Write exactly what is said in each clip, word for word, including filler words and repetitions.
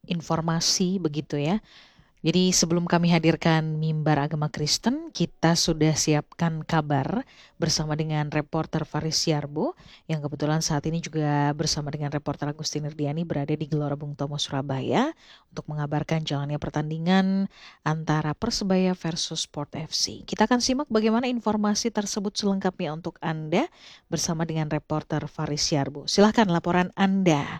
informasi begitu ya. Jadi sebelum kami hadirkan mimbar agama Kristen, kita sudah siapkan kabar bersama dengan reporter Faris Siarbo yang kebetulan saat ini juga bersama dengan reporter Agustin Irdiani berada di Gelora Bung Tomo Surabaya untuk mengabarkan jalannya pertandingan antara Persebaya versus Sport F C. Kita akan simak bagaimana informasi tersebut selengkapnya untuk Anda bersama dengan reporter Faris Siarbo. Silahkan laporan Anda.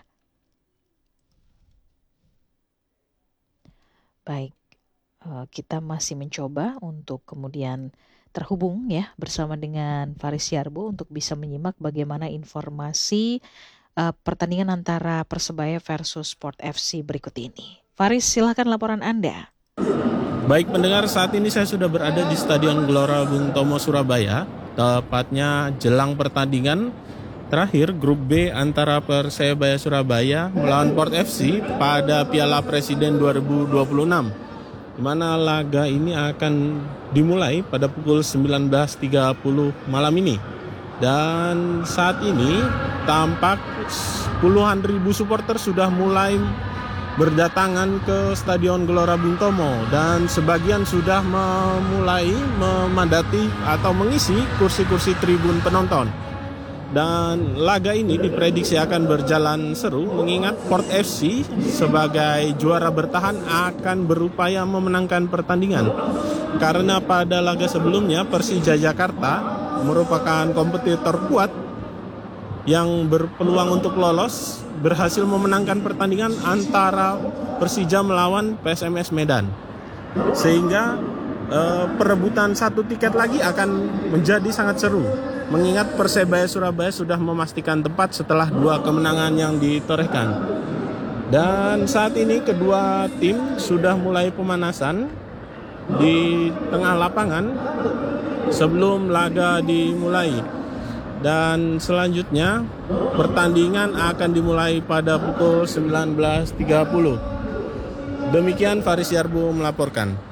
Baik. Kita masih mencoba untuk kemudian terhubung ya bersama dengan Faris Siarbo untuk bisa menyimak bagaimana informasi uh, pertandingan antara Persebaya versus Sport F C berikut ini. Faris, silakan laporan Anda. Baik pendengar, saat ini saya sudah berada di Stadion Gelora Bung Tomo Surabaya, tepatnya jelang pertandingan terakhir grup B antara Persebaya Surabaya melawan Sport F C pada Piala Presiden dua ribu dua puluh enam. Di mana laga ini akan dimulai pada pukul sembilan belas tiga puluh malam ini. Dan saat ini tampak puluhan ribu supporter sudah mulai berdatangan ke Stadion Gelora Bung Tomo dan sebagian sudah memulai memadati atau mengisi kursi-kursi tribun penonton. Dan laga ini diprediksi akan berjalan seru mengingat Sport F C sebagai juara bertahan akan berupaya memenangkan pertandingan. Karena pada laga sebelumnya Persija Jakarta merupakan kompetitor kuat yang berpeluang untuk lolos berhasil memenangkan pertandingan antara Persija melawan P S M S Medan. Sehingga eh, perebutan satu tiket lagi akan menjadi sangat seru. Mengingat Persebaya Surabaya sudah memastikan tempat setelah dua kemenangan yang ditorehkan. Dan saat ini kedua tim sudah mulai pemanasan di tengah lapangan sebelum laga dimulai. Dan selanjutnya pertandingan akan dimulai pada pukul sembilan belas tiga puluh. Demikian Faris Siarbo melaporkan.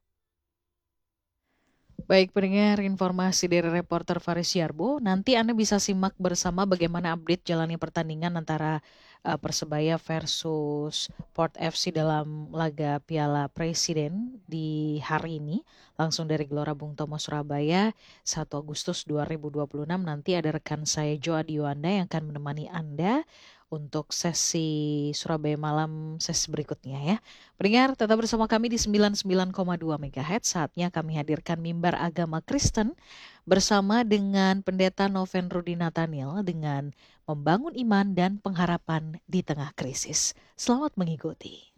Baik pendengar, informasi dari reporter Faris Siarbo. Nanti Anda bisa simak bersama bagaimana update jalannya pertandingan antara uh, Persebaya versus Sport F C dalam laga Piala Presiden di hari ini. Langsung dari Gelora Bung Tomo Surabaya, satu Agustus dua ribu dua puluh enam. Nanti ada rekan saya Jo Adiwanda yang akan menemani Anda untuk sesi Surabaya Malam sesi berikutnya ya. Pendengar, tetap bersama kami di sembilan puluh sembilan koma dua megahertz. Saatnya kami hadirkan mimbar agama Kristen bersama dengan Pendeta Noven Rudi Nathaniel dengan membangun iman dan pengharapan di tengah krisis. Selamat mengikuti.